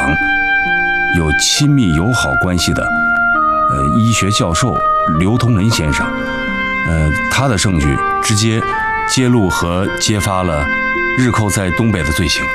有亲密友好关系的医学教授刘同仁先生，他的证据直接揭露和揭发了日寇在东北的罪行。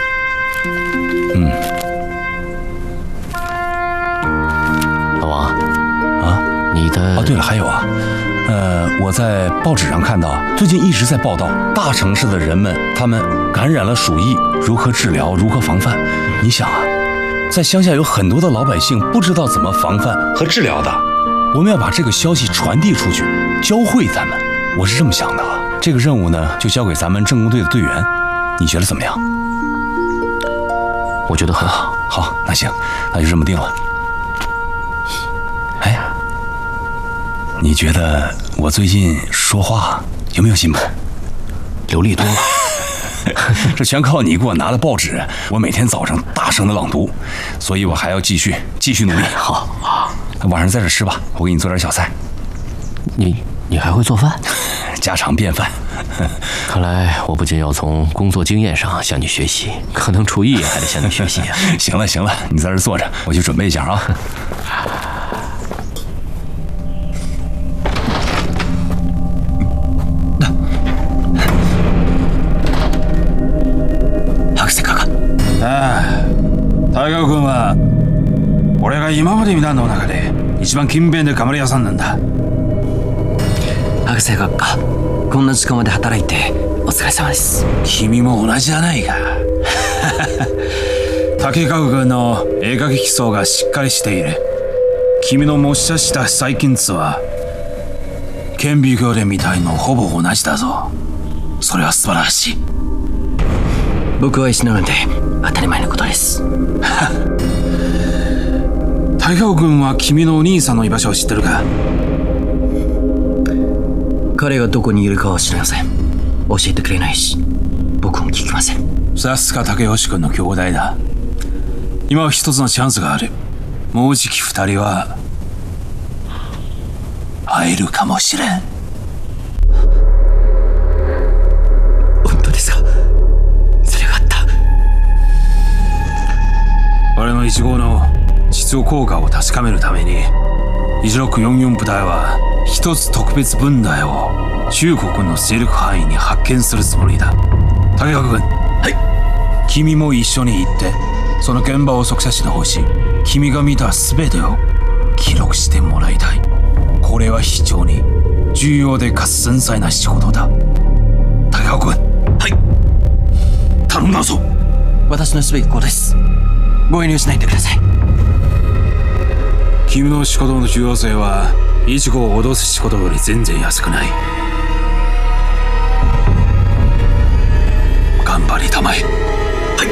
老王啊，你的对了，还有啊，我在报纸上看到，最近一直在报道大城市的人们，他们感染了鼠疫，如何治疗，如何防范。你想啊，在乡下有很多的老百姓不知道怎么防范和治疗的，我们要把这个消息传递出去，教会他们。我是这么想的啊，这个任务呢，就交给咱们政工队的队员，你觉得怎么样？ 我觉得很好。 好，那行，那就这么定了。哎，你觉得我最近说话有没有进步？ 流利多了。 这全靠你给我拿的报纸，我每天早上大声的朗读，所以我还要继续努力。 好， 晚上在这吃吧，我给你做点小菜。 你还会做饭？ 家常便饭。 看来我不仅要从工作经验上向你学习，可能厨艺也还得向你学习啊。 行了，你在这坐着，我去准备一下啊。 大川君は俺が今まで見たの中で一番勤勉で頑張り屋さんなんだ。 博士閣下、こんな時間まで働いてお疲れ様です。 君も同じじゃないか。竹川君の映画基礎がしっかりしている。君の模写した細菌図は顕微鏡で見たいのほぼ同じだぞ。それは素晴らしい。 僕は医師なので当たり前のことです。 大川君は君のお兄さんの居場所を知ってるか？ 彼がどこにいるかは知りません。教えてくれないし、僕も聞きません。 さすが竹吉君の兄弟だ。今は一つのチャンスがある。もうじき二人は会えるかもしれん。 本当ですか？それがあった。 我の1号の実用効果を確かめるために1644部隊は一つ特別分隊を中国の勢力範囲に発見するつもりだ。竹川君、はい、君も一緒に行ってその現場を速写してほしい。君が見た全てを記録してもらいたい。これは非常に重要でかつ繊細な仕事だ。竹川君、はい、頼んだぞ。 私のすべきことです。ご遠慮しないでください。 君の仕事の重要性は1号を脅す仕事より全然安くない。